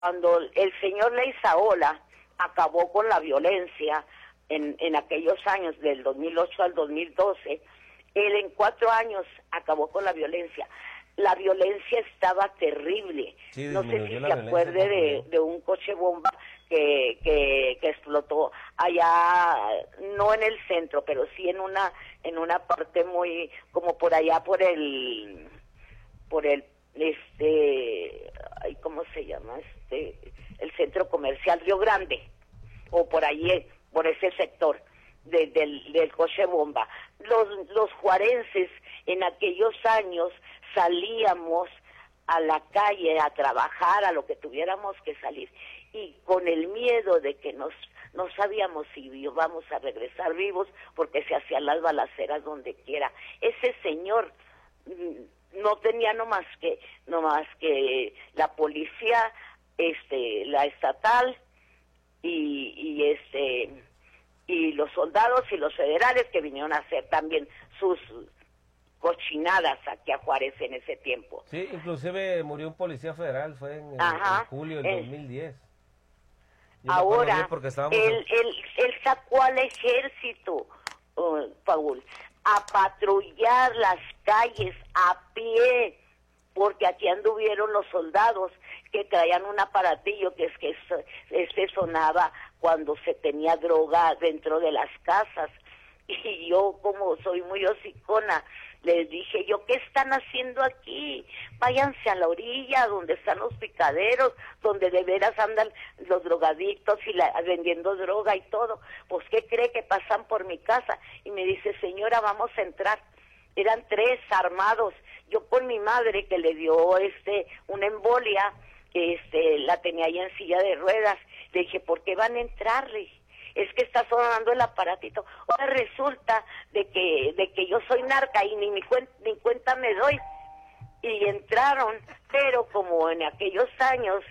cuando el señor Leizaola acabó con la violencia en aquellos años, del 2008 al 2012, él en 4 años acabó con la violencia. La violencia estaba terrible. Sí, no sé si se acuerde porque... de un coche bomba que explotó allá, no en el centro, pero sí en una parte muy, como por allá por el ay, ¿cómo se llama? El centro comercial Río Grande, o por allí, por ese sector del coche bomba. Los juarenses en aquellos años salíamos a la calle a trabajar, a lo que tuviéramos que salir, y con el miedo de que no sabíamos si íbamos a regresar vivos, porque se hacían las balaceras donde quiera. Ese señor no tenía no más que la policía, la estatal y los soldados y los federales que vinieron a hacer también sus cochinadas aquí a Juárez en ese tiempo. Sí, inclusive murió un policía federal, fue en julio del 2010. Yo ahora, porque estábamos él sacó al ejército, Paul, a patrullar las calles a pie, porque aquí anduvieron los soldados que traían un aparatillo que sonaba cuando se tenía droga dentro de las casas. Y yo, como soy muy hocicona, les dije yo, ¿qué están haciendo aquí? Váyanse a la orilla donde están los picaderos, donde de veras andan los drogadictos y vendiendo droga y todo. Pues, ¿qué cree que pasan por mi casa? Y me dice, señora, vamos a entrar. Eran 3 armados. Yo con mi madre, que le dio una embolia, la tenía ahí en silla de ruedas. Le dije, ¿por qué van a entrarle? Es que está sonando el aparatito. Ahora resulta de que yo soy narca y ni cuenta me doy. Y entraron, pero como en aquellos años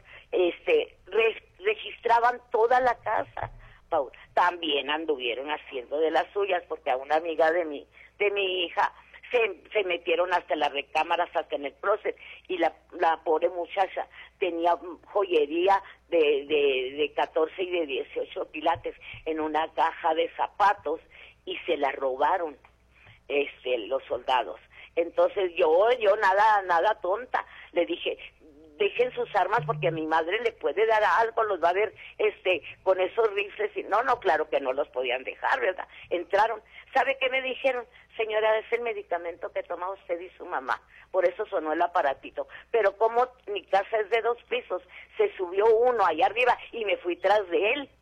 registraban toda la casa, Paul, también anduvieron haciendo de las suyas, porque a una amiga de mi hija se metieron hasta las recámaras, hasta en el closet, y la pobre muchacha tenía joyería de 14 y de 18 quilates en una caja de zapatos, y se la robaron los soldados. Entonces yo nada tonta, le dije, dejen sus armas porque a mi madre le puede dar algo, los va a ver con esos rifles. Y no, claro que no los podían dejar, ¿verdad? Entraron. ¿Sabe qué me dijeron? Señora, es el medicamento que toma usted y su mamá, por eso sonó el aparatito. Pero como mi casa es de 2 pisos, se subió uno allá arriba y me fui tras de él.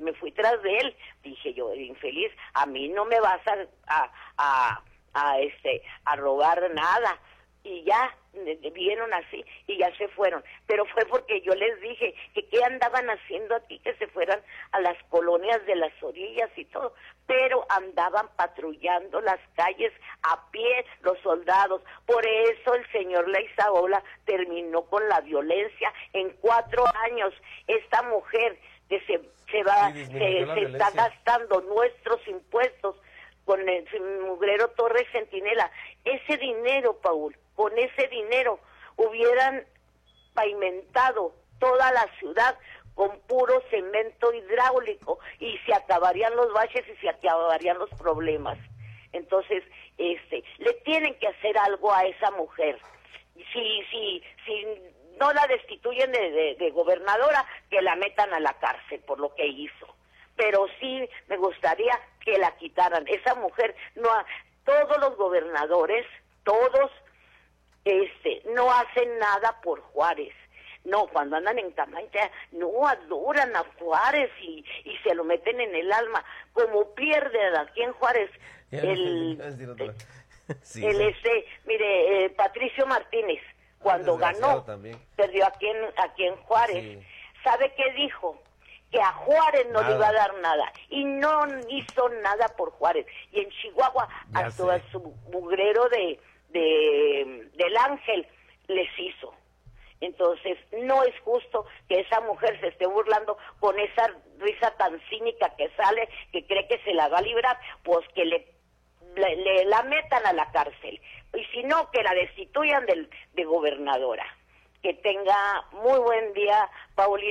Dije yo, infeliz, a mí no me vas a robar nada. Y ya vieron así y ya se fueron. Pero fue porque yo les dije que qué andaban haciendo aquí, que se fueran a las colonias de las orillas y todo. Pero andaban patrullando las calles a pie los soldados. Por eso el señor Leizaola terminó con la violencia en 4 años. Esta mujer que se está gastando nuestros impuestos con el mugrero Torres Centinela. Ese dinero, Paul, con ese dinero hubieran pavimentado toda la ciudad con puro cemento hidráulico y se acabarían los baches y se acabarían los problemas. Entonces, le tienen que hacer algo a esa mujer. Si no la destituyen de gobernadora, que la metan a la cárcel por lo que hizo. Pero sí me gustaría que la quitaran. Esa mujer, todos los gobernadores, todos, no hacen nada por Juárez. No, cuando andan en campaña, no adoran a Juárez y se lo meten en el alma. Como pierde aquí en Juárez mire, Patricio Martínez, cuando ganó, perdió aquí en Juárez. Sí. ¿Sabe qué dijo? Que a Juárez no le iba a dar nada, y no hizo nada por Juárez. Y en Chihuahua, hasta su mugrero del Ángel les hizo. Entonces, no es justo que esa mujer se esté burlando con esa risa tan cínica que sale, que cree que se la va a librar, pues que la metan a la cárcel. Y si no, que la destituyan de gobernadora. Que tenga muy buen día, Paulina.